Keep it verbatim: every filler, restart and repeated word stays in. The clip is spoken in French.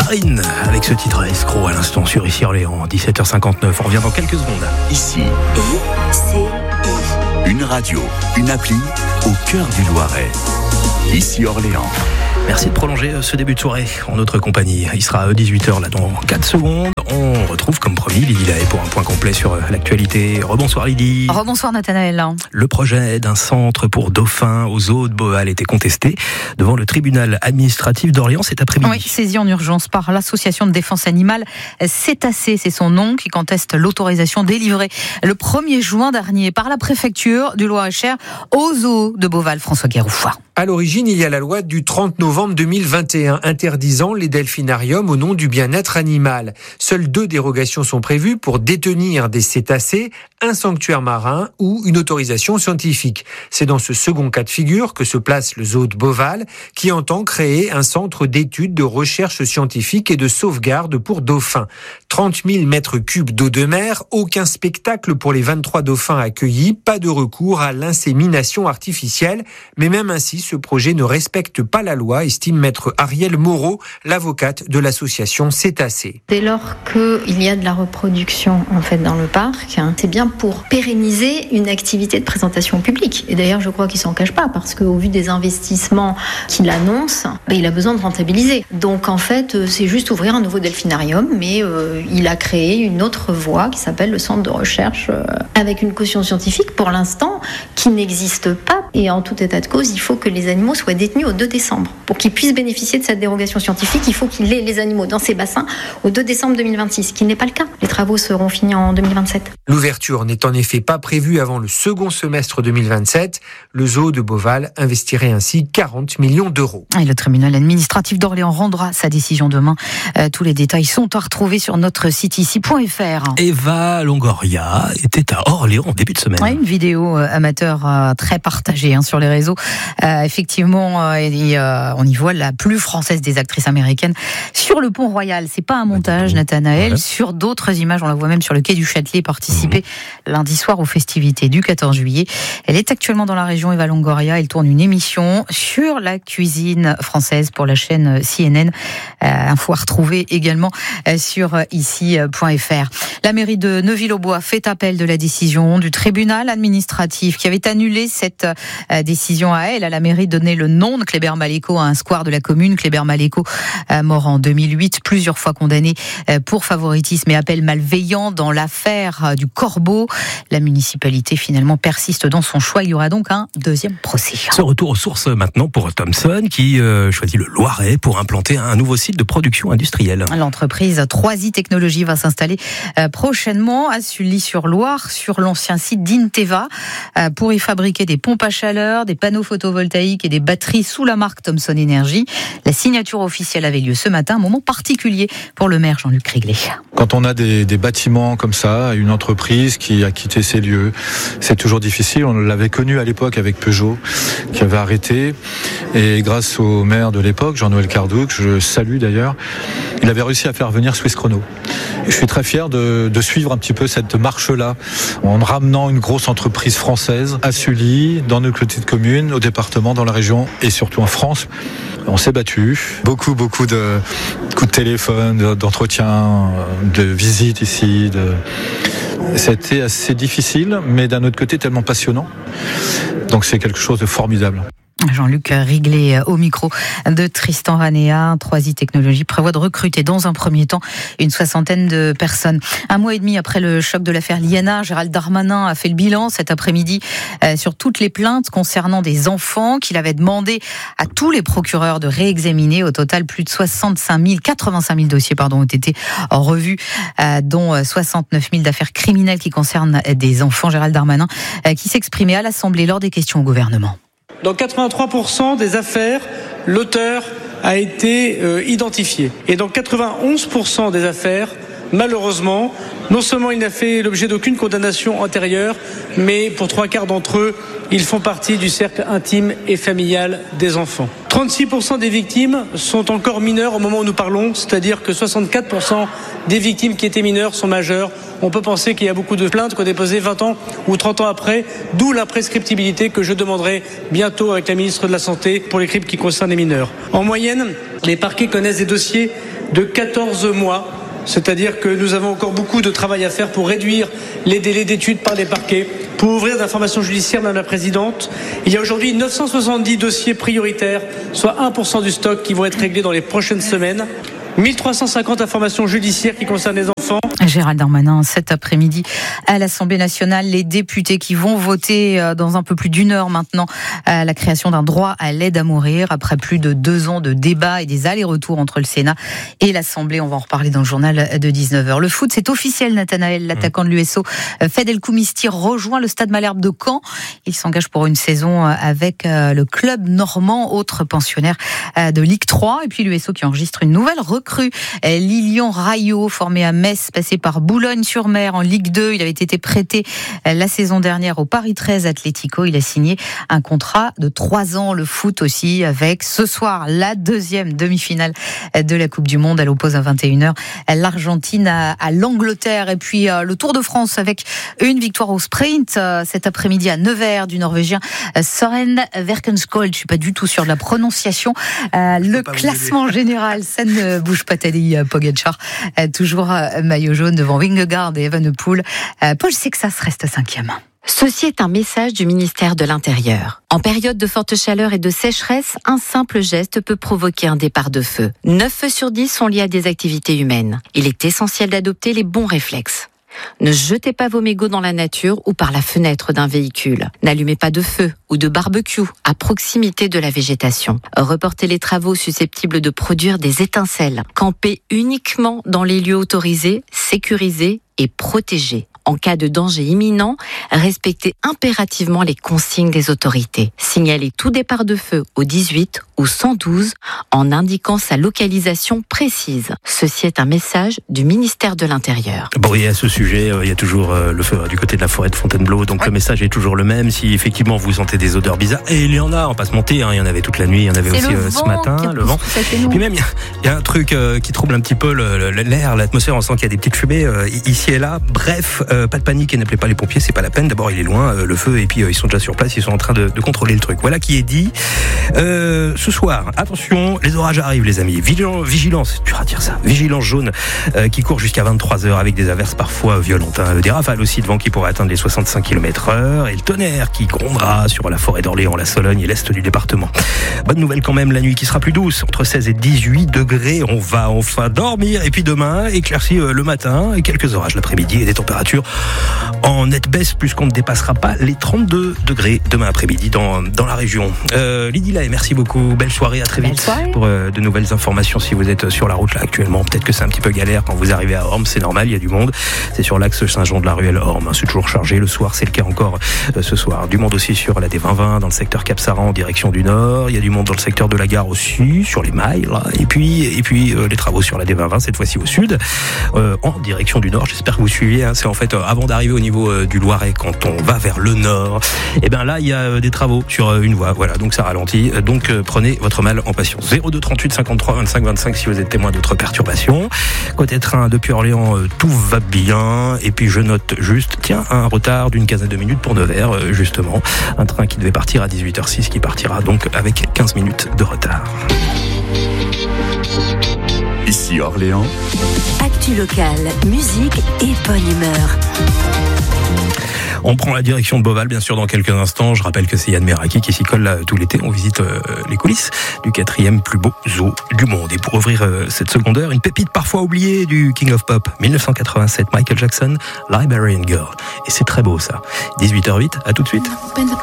Marine, avec ce titre escroc à l'instant sur Ici Orléans, dix-sept heures cinquante-neuf. On revient dans quelques secondes. Ici, I C I. une radio, une appli au cœur du Loiret. Ici Orléans. Merci de prolonger ce début de soirée en notre compagnie. Il sera dix-huit heures là dans quatre secondes. On retrouve comme promis Lydie Lahaye pour un point complet sur l'actualité. Rebonsoir Lydie. Rebonsoir Nathanaël. Le projet d'un centre pour dauphins au zoo de Beauval était contesté devant le tribunal administratif d'Orléans cet après-midi. Oui, saisi en urgence par l'association de défense animale Cétacé, c'est son nom, qui conteste l'autorisation délivrée le premier juin dernier par la préfecture du Loir-et-Cher au zoo de Beauval. François Guérouffoy. À l'origine, il y a la loi du trente novembre deux mille vingt et un interdisant les delphinariums au nom du bien-être animal. Seules deux dérogations sont prévues pour détenir des cétacés, un sanctuaire marin ou une autorisation scientifique. C'est dans ce second cas de figure que se place le zoo de Beauval, qui entend créer un centre d'études, de recherche scientifique et de sauvegarde pour dauphins. trente mille mètres cubes d'eau de mer, aucun spectacle pour les vingt-trois dauphins accueillis, pas de recours à l'insémination artificielle, mais même ainsi, ce projet ne respecte pas la loi, estime maître Arielle Moreau, l'avocate de l'association Cétacé. Dès lors qu'il y a de la reproduction en fait dans le parc, c'est bien pour pérenniser une activité de présentation publique. Et d'ailleurs, je crois qu'il s'en cache pas, parce qu'au vu des investissements qu'il annonce, ben, il a besoin de rentabiliser. Donc en fait, c'est juste ouvrir un nouveau delphinarium, mais euh, il a créé une autre voie qui s'appelle le centre de recherche euh, avec une caution scientifique pour l'instant qui n'existe pas. Et en tout état de cause, il faut que les animaux soient détenus au deux décembre. Pour qu'ils puissent bénéficier de cette dérogation scientifique, il faut qu'il ait les animaux dans ses bassins au deux décembre deux mille vingt-six, ce qui n'est pas le cas. Les travaux seront finis en deux mille vingt-sept. L'ouverture n'est en effet pas prévue avant le second semestre deux mille vingt-sept. Le zoo de Beauval investirait ainsi quarante millions d'euros. Et le tribunal administratif d'Orléans rendra sa décision demain. Euh, tous les détails sont à retrouver sur notre site ici point f r. Eva Longoria était à Orléans en début de semaine. Ouais, une vidéo euh, amateur euh, très partagée hein, sur les réseaux. Euh, effectivement, euh, et, euh, on y voit la plus française des actrices américaines sur le pont Royal. C'est pas un montage, Nathanaël. Ouais. Sur d'autres images, on la voit même sur le quai du Châtelet participer mmh. lundi soir aux festivités du quatorze juillet. Elle est actuellement dans la région, Eva Longoria. Elle tourne une émission sur la cuisine française pour la chaîne C N N. Euh, info à retrouver également euh, sur ici point f r. La mairie de Neuville-aux-Bois fait appel de la décision du tribunal administratif qui avait annulé cette euh, décision à elle. À la mairie donner le nom de Kléber Maléco à un square de la commune. Kléber Maléco, euh, mort en deux mille huit, plusieurs fois condamné euh, pour favoritisme et appel malveillant dans l'affaire euh, du Corbeau. La municipalité finalement persiste dans son choix. Il y aura donc un deuxième procès. Ce retour aux sources maintenant pour Thomson qui euh, choisit le Loiret pour implanter un nouveau site de production industrielle. L'entreprise trois i Technologies va s'installer euh, prochainement à Sully-sur-Loire, sur l'ancien site d'Inteva, euh, pour y fabriquer des pompes à chaleur, des panneaux photovoltaïques et des batteries sous la marque Thomson Energy. La signature officielle avait lieu ce matin, un moment particulier pour le maire Jean-Luc Réglet. Quand on a des, des bâtiments comme ça, une entreprise qui a quitté ses lieux, c'est toujours difficile. On l'avait connu à l'époque avec Peugeot, qui avait arrêté. Et grâce au maire de l'époque, Jean-Noël Cardoux, que je salue d'ailleurs, il avait réussi à faire venir Swiss Chrono. Et je suis très fier de, de suivre un petit peu cette marche-là, en ramenant une grosse entreprise française à Sully, dans nos petites communes, au département, dans la région et surtout en France. On s'est battu, beaucoup, beaucoup de coups de téléphone, d'entretien, de visites ici. De... C'était assez difficile, mais d'un autre côté tellement passionnant. Donc c'est quelque chose de formidable. Jean-Luc Réglet au micro de Tristan Ranea. trois i Technologies prévoit de recruter dans un premier temps une soixantaine de personnes. Un mois et demi après le choc de l'affaire Liana, Gérald Darmanin a fait le bilan cet après-midi euh, sur toutes les plaintes concernant des enfants qu'il avait demandé à tous les procureurs de réexaminer. Au total, plus de soixante-cinq mille, quatre-vingt-cinq mille dossiers pardon, ont été revus, euh, dont soixante-neuf mille d'affaires criminelles qui concernent des enfants. Gérald Darmanin euh, qui s'exprimait à l'Assemblée lors des questions au gouvernement. Dans quatre-vingt-trois pour cent des affaires, l'auteur a été euh, identifié. Et dans quatre-vingt-onze pour cent des affaires, malheureusement, non seulement il n'a fait l'objet d'aucune condamnation antérieure, mais pour trois quarts d'entre eux, ils font partie du cercle intime et familial des enfants. trente-six pour cent des victimes sont encore mineures au moment où nous parlons, c'est-à-dire que soixante-quatre pour cent des victimes qui étaient mineures sont majeures. On peut penser qu'il y a beaucoup de plaintes qui ont déposées vingt ans ou trente ans après, d'où l'imprescriptibilité que je demanderai bientôt avec la ministre de la Santé pour les crimes qui concernent les mineurs. En moyenne, les parquets connaissent des dossiers de quatorze mois, c'est-à-dire que nous avons encore beaucoup de travail à faire pour réduire les délais d'études par les parquets. Pour ouvrir d'informations judiciaires, Madame la Présidente, il y a aujourd'hui neuf cent soixante-dix dossiers prioritaires, soit un pour cent du stock qui vont être réglés dans les prochaines semaines. mille trois cent cinquante informations judiciaires qui concernent les enfants. Gérald Darmanin, cet après-midi à l'Assemblée nationale, les députés qui vont voter dans un peu plus d'une heure maintenant à la création d'un droit à l'aide à mourir après plus de deux ans de débats et des allers-retours entre le Sénat et l'Assemblée. On va en reparler dans le journal de dix-neuf heures. Le foot, c'est officiel, Nathanaël, l'attaquant de l'U S O, Fed El Khoumisti, rejoint le Stade Malherbe de Caen. Il s'engage pour une saison avec le club normand, autre pensionnaire de Ligue trois. Et puis l'U S O qui enregistre une nouvelle recrue, Lilian Rayo, formé à Metz, passé par Boulogne-sur-Mer en Ligue deux. Il avait été prêté la saison dernière au Paris treize Atlético. Il a signé un contrat de trois ans. Le foot aussi, avec ce soir la deuxième demi-finale de la Coupe du Monde. Elle oppose à vingt et une heures l'Argentine à, à l'Angleterre. Et puis euh, le Tour de France avec une victoire au sprint euh, cet après-midi à Nevers du Norvégien Søren Verkenskjold. Je suis pas du tout sûre de la prononciation. Euh, le classement général, ça ne bouge pas. Tadej Pogačar, euh, toujours euh, maillot jaune devant Vingegaard et Evenepoel. Euh, Paul Sexas reste cinquième. Ceci est un message du ministère de l'Intérieur. En période de forte chaleur et de sécheresse, un simple geste peut provoquer un départ de feu. neuf feux sur dix sont liés à des activités humaines. Il est essentiel d'adopter les bons réflexes. Ne jetez pas vos mégots dans la nature ou par la fenêtre d'un véhicule. N'allumez pas de feu ou de barbecue à proximité de la végétation. Reportez les travaux susceptibles de produire des étincelles. Campez uniquement dans les lieux autorisés, sécurisés et protégés. En cas de danger imminent, respectez impérativement les consignes des autorités. Signalez tout départ de feu au dix-huit ou cent douze en indiquant sa localisation précise. Ceci est un message du ministère de l'Intérieur. Bon, et à ce sujet, euh, il y a toujours euh, le feu du côté de la forêt de Fontainebleau, donc ouais. Le message est toujours le même. Si effectivement vous sentez des odeurs bizarres, et il y en a, on va pas se mentir, hein, il y en avait toute la nuit, il y en avait C'est aussi euh, ce matin, le vent. Et puis même, il y, y a un truc euh, qui trouble un petit peu le, le, l'air, l'atmosphère, on sent qu'il y a des petites fumées euh, ici et là. Bref, euh, pas de panique et n'appelez pas les pompiers, c'est pas la peine. D'abord, il est loin, euh, le feu, et puis euh, ils sont déjà sur place, ils sont en train de, de contrôler le truc. Voilà qui est dit. Euh, ce soir, attention, les orages arrivent, les amis. Vigilance, vigilance, tu vas dire ça. Vigilance jaune euh, qui court jusqu'à vingt-trois heures avec des averses parfois violentes. Hein. Des rafales aussi de vent qui pourraient atteindre les soixante-cinq kilomètres heure et le tonnerre qui grondera sur la forêt d'Orléans, la Sologne et l'est du département. Bonne nouvelle quand même, la nuit qui sera plus douce, entre seize et dix-huit degrés. On va enfin dormir. Et puis demain, éclairci euh, le matin et quelques orages l'après-midi et des températures en nette baisse puisqu'on ne dépassera pas les trente-deux degrés demain après-midi dans, dans la région. Euh, Lydie Lahaye, merci beaucoup. Belle soirée, à très vite pour euh, de nouvelles informations si vous êtes sur la route là actuellement. Peut-être que c'est un petit peu galère quand vous arrivez à Ormes, c'est normal, il y a du monde. C'est sur l'axe Saint-Jean de la Ruelle Ormes, c'est toujours chargé. Le soir, c'est le cas encore euh, ce soir. Du monde aussi sur la D vingt vingt dans le secteur Cap-Saran en direction du nord. Il y a du monde dans le secteur de la gare aussi, sur les mailles là. Et puis, et puis euh, les travaux sur la D vingt vingt cette fois-ci au sud, euh, en direction du nord. J'espère que vous suivez. Hein. C'est en fait euh, avant d'arriver au niveau euh, du Loiret, quand on va vers le nord, et bien là il y a euh, des travaux sur euh, une voie. Voilà, donc ça ralentit. Donc euh, prenez votre mal en patience. zéro deux trente-huit cinquante-trois vingt-cinq vingt-cinq si vous êtes témoin d'autres perturbations. Côté train depuis Orléans, euh, tout va bien. Et puis je note juste, tiens, un retard d'une quinzaine de minutes pour Nevers, euh, justement. Un train qui devait partir à dix-huit heures six qui partira donc avec quinze minutes de retard. Ici Orléans. Actu locale, musique et bonne humeur. On prend la direction de Beauval, bien sûr, dans quelques instants. Je rappelle que c'est Yann Meraki qui s'y colle là tout l'été. On visite euh, les coulisses du quatrième plus beau zoo du monde. Et pour ouvrir euh, cette seconde heure, une pépite parfois oubliée du King of Pop, dix-neuf cent quatre-vingt-sept, Michael Jackson, Librarian Girl. Et c'est très beau ça. dix-huit heures huit, à tout de suite.